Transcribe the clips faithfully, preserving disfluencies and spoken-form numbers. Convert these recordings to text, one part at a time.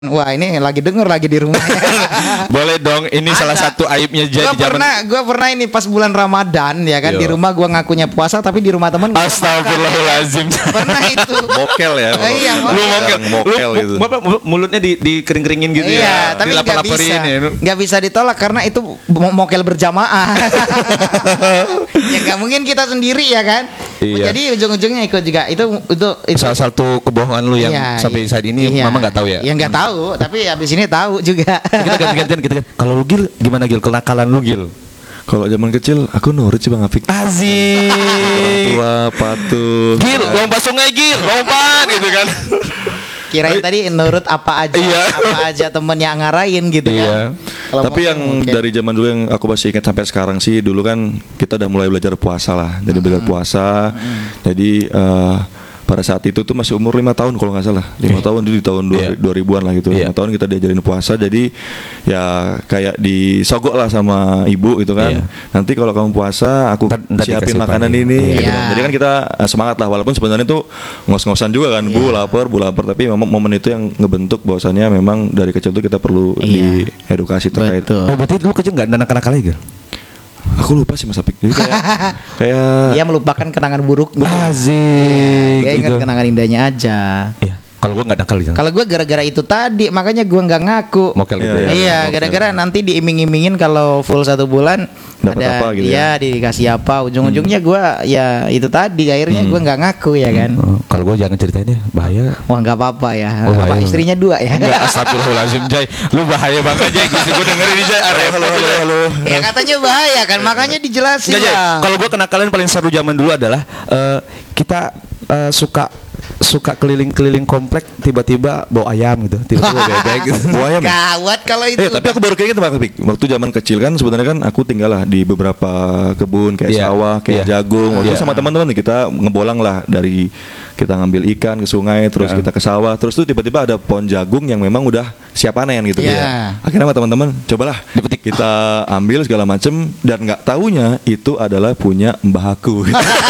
Wah ini lagi denger lagi di rumah. Boleh dong, ini Ada. salah satu aibnya jadi gua zaman. Pernah, gue pernah ini pas bulan Ramadan ya kan. Yo. Di rumah gue ngakunya puasa tapi di rumah temen. Astagfirullahaladzim. Pernah itu. Mokel ya. Oh, iya, lu mokel, mokel lu, gitu. Bapak mulutnya di, di kering-keringin gitu iya, ya. Iya, tapi nggak bisa. Ya. Nggak bisa ditolak karena itu mokel berjamaah. Ya nggak mungkin kita sendiri ya kan. Iya. Jadi ujung-ujungnya ikut juga. Itu itu, itu. Salah satu kebohongan lu yang iya, sampai saat ini iya. Mama nggak tahu ya. Ya nggak tahu, tapi habis ini tahu juga. Kita ganti-gantian kita. Kalau lu Gil, gimana Gil? Kenakalan lu Gil? Kalau zaman kecil aku nurut sih Bang Apik. Asik. Tua patuh. Gil, lompat sungai Gil, lompat gitu kan. Kirain tadi nurut apa aja, iya. apa aja temen yang ngarahin gitu iya. Kan. Tapi yang mungkin. Dari zaman dulu yang aku masih ingat sampai sekarang sih, dulu kan kita udah mulai belajar puasa lah. Jadi hmm. belajar puasa. Hmm. Jadi uh, pada saat itu tuh masih umur lima tahun kalau nggak salah. lima tahun itu di tahun yeah. dua ribuan lah gitu. Yeah. lima tahun kita diajarin puasa. Jadi ya kayak disogok lah sama ibu gitu kan. Yeah. Nanti kalau kamu puasa aku Ntar, siapin makanan ini yeah. gitu. Jadi kan kita semangat lah, walaupun sebenarnya tuh ngos-ngosan juga kan. Yeah. Bu lapar, bu lapar, tapi memang momen itu yang ngebentuk bahwasannya memang dari kecil tuh kita perlu yeah. diedukasi terkait. Betul. Oh, berarti lu kecil enggak nakal-nakal lagi? Aku lupa sih Mas Apik. Jadi kayak, kayak dia melupakan kenangan buruk. Asik. Dia ingat gitu. Kenangan indahnya aja. Iya. Kalau gue nggak nakal gitu. Kalau gue gara-gara itu tadi, makanya gue nggak ngaku. Mokel gitu. Iya, ya. Iya gara-gara nanti diiming-imingin kalau full satu bulan dapat apa gitu ya. Iya dikasih apa. Ujung-ujungnya hmm. gue ya itu tadi akhirnya hmm. gue nggak ngaku ya kan. Hmm. Kalau gue jangan ceritain ya, bahaya. Wah nggak apa-apa ya. Oh, apa istrinya dua ya. Enggak, astagfirullahaladzim Jay. Lu bahaya banget Jay. Gue dengerin ini Jay. Halo halo halo. Ya katanya bahaya kan, makanya dijelasin. Ya. Kalau gue kenakalan paling seru zaman dulu adalah uh, kita uh, suka suka keliling-keliling komplek, tiba-tiba bawa ayam gitu, tiba-tiba bebek gitu. Bawa ayam. Gawat kalau itu. Eh, tapi aku baru kayak gitu Bang Apik. Waktu zaman kecil kan sebenarnya kan aku tinggal lah di beberapa kebun kayak yeah. sawah, kayak yeah. jagung. Waktu yeah. sama teman-teman nih kita ngebolang lah dari kita ngambil ikan ke sungai, terus yeah. kita ke sawah, terus tuh tiba-tiba ada pohon jagung yang memang udah siap panen gitu yeah. ya. Akhirnya sama teman-teman cobalah dipetik, kita ambil segala macem dan nggak taunya itu adalah punya mbah aku.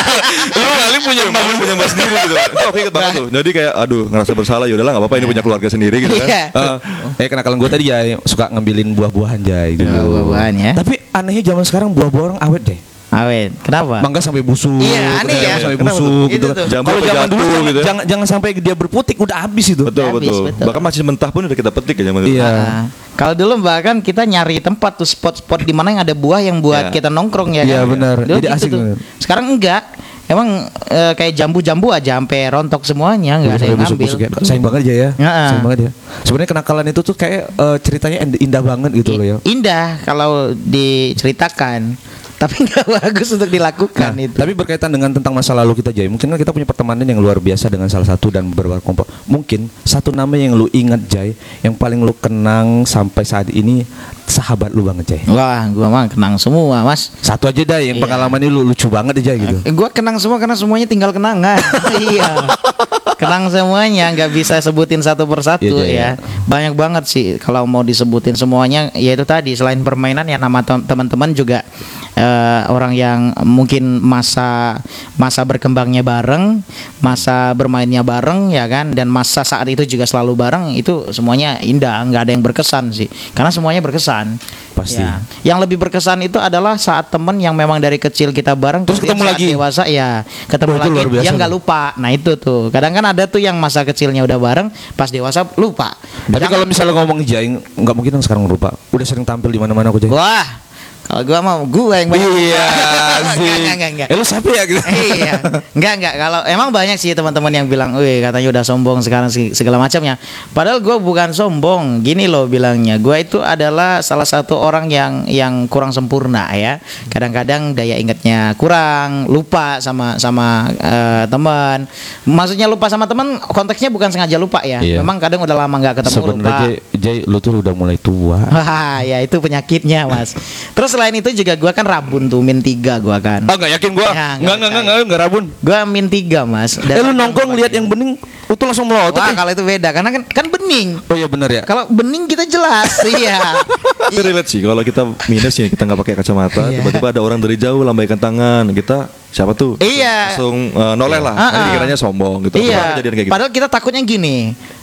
Lu kali punya mbah punya mbah sendiri gitu. Oke inget banget tuh. Jadi kayak aduh ngerasa bersalah, ya udahlah nggak apa-apa ini punya keluarga sendiri gitu kan. Yeah. Uh, eh kenakalan gue tadi ya suka ngambilin buah-buahan Jay gitu. Oh, buah-buahan ya. Tapi anehnya zaman sekarang buah-buah orang awet deh. Awet, kenapa? Mangga sampai busuk. Iya, aneh ya. Sampai busuk gitu. Kalau zaman dulu jangan, gitu. jangan jangan sampai dia berputik udah habis itu. Betul habis, betul. betul. Bahkan masih mentah pun udah kita petik ya zaman itu. Iya. Nah, kalau dulu bahkan kita nyari tempat tuh spot-spot di mana yang ada buah yang buat yeah. kita nongkrong ya. Iya kan? Benar. Dulu jadi gitu asik tuh. Sekarang enggak. Emang e, kayak jambu-jambu aja sampai rontok semuanya, nggak ada yang ngambil. Ya. Sayang banget aja ya. Nah, sayang banget ya. Sebenarnya kenakalan itu tuh kayak e, ceritanya indah banget gitu I, loh ya. Indah kalau diceritakan. Tapi nggak bagus untuk dilakukan nah, itu. Tapi berkaitan dengan tentang masa lalu kita Jay, mungkin kan kita punya pertemanan yang luar biasa dengan salah satu dan beberapa kelompok. Mungkin satu nama yang lu ingat Jay, yang paling lu kenang sampai saat ini sahabat lu banget Jay. Wah, gua mah kenang semua mas. Satu aja dah yang yeah. pengalaman ini lu lucu banget aja gitu. Eh, gua kenang semua karena semuanya tinggal kenangan. Iya. Kenang semuanya, nggak bisa sebutin satu persatu yeah, ya. Yeah. Banyak banget sih kalau mau disebutin semuanya. Ya itu tadi selain permainan ya nama teman-teman juga. Uh, orang yang mungkin masa masa berkembangnya bareng, masa bermainnya bareng ya kan, dan masa saat itu juga selalu bareng, itu semuanya indah, nggak ada yang berkesan sih, karena semuanya berkesan. Pasti. Ya. Yang lebih berkesan itu adalah saat temen yang memang dari kecil kita bareng, terus ketemu lagi dewasa ya ketemu oh, lagi, yang nggak lupa. Nah itu tuh, kadang kan ada tuh yang masa kecilnya udah bareng, pas dewasa lupa. Tapi kalau misalnya ngomong Jai, nggak mungkin sekarang lupa. Udah sering tampil di mana-mana aku Jai. Wah. Kalau gue mau gue yang banyak. Iya sih. Enggak, enggak, enggak. Eh lu siapa ya gitu? Iya. Enggak, enggak. Kalau emang banyak sih teman-teman yang bilang, "Wih, katanya udah sombong sekarang segala macamnya." Padahal gue bukan sombong. Gini loh bilangnya. Gue itu adalah salah satu orang yang yang kurang sempurna ya. Kadang-kadang daya ingatnya kurang, lupa sama sama uh, teman. Maksudnya lupa sama teman konteksnya bukan sengaja lupa ya. Iya. Memang kadang udah lama enggak ketemu. Sebenarnya Jay, lu tuh udah mulai tua. Wah, ya itu penyakitnya, Mas. Terus selain itu juga gue kan rabun tuh min tiga gue kan. Oh nggak yakin gue? Ya, nggak nggak nggak nggak rabun. Gue min tiga mas. Dan eh lu nongkrong lihat yang bening, itu langsung melotot. Wah kalau itu beda karena kan kan bening. Oh iya benar ya. Kalau bening kita jelas. Iya. Itu relate sih. Kalau kita minus ya kita nggak pakai kacamata, iya. tiba-tiba ada orang dari jauh lambaikan tangan, kita siapa tuh? Iya. Langsung uh, noleh lah. Uh-uh. Jadi kiranya sombong gitu. Iya. Padahal kita takutnya gini.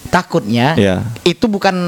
takutnya Iya. itu bukan